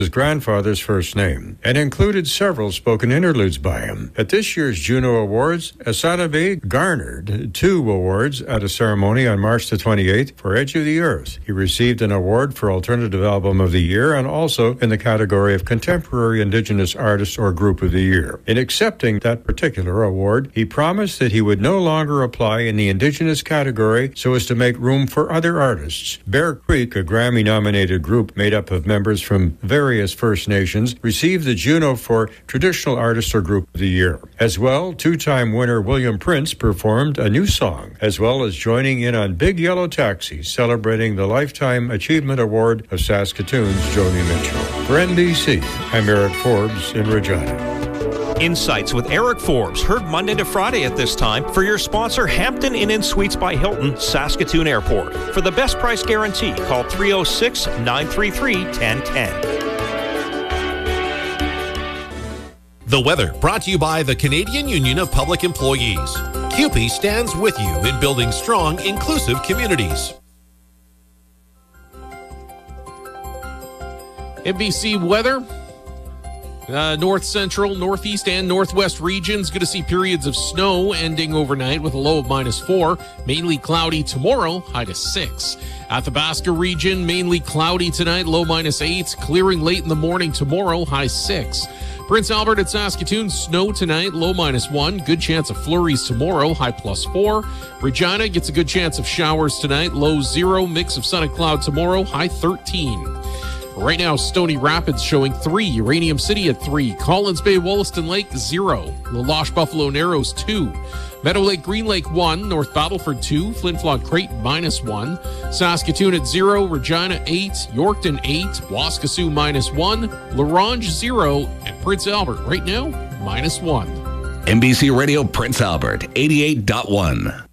his grandfather's first name, and included several spoken interludes by him. At this year's Juno Awards, Asanabe garnered 2 awards at a ceremony on March the 28th for Edge of the Earth. He received an award for Alternative Album of the Year and also in the category of Contemporary Indigenous Artist or Group of the Year. In accepting that particular award, he promised that he would no longer apply in the Indigenous category so as to make room for other artists. Bear Creek, a Grammy-nominated group made up of members from various First Nations, received the Juno for Traditional Artist or Group of the Year. As well, 2-time winner William Prince performed a new song, as well as joining in on Big Yellow Taxi, celebrating the Lifetime Achievement Award of Saskatoon's Joni Mitchell. For NBC, I'm Eric Forbes in Regina. Insights with Eric Forbes, heard Monday to Friday at this time for your sponsor, Hampton Inn & Suites by Hilton, Saskatoon Airport. For the best price guarantee, call 306-933-1010. The weather brought to you by the Canadian Union of Public Employees. CUPE stands with you in building strong, inclusive communities. NBC weather. North Central, Northeast, and Northwest regions going to see periods of snow ending overnight with a low of -4. Mainly cloudy tomorrow, high to 6. Athabasca region, mainly cloudy tonight, low -8. Clearing late in the morning tomorrow, high 6. Prince Albert at Saskatoon, snow tonight, low -1. Good chance of flurries tomorrow, high +4. Regina gets a good chance of showers tonight, low 0. Mix of sun and cloud tomorrow, high 13. Right now, Stony Rapids showing 3, Uranium City at 3, Collins Bay, Wollaston Lake 0, La Loche Buffalo Narrows 2, Meadow Lake Green Lake 1, North Battleford 2, Flin Flon Creighton -1, Saskatoon at 0, Regina 8, Yorkton 8, Waskesiu -1, La Ronge 0, and Prince Albert right now -1. NBC Radio Prince Albert 88.1.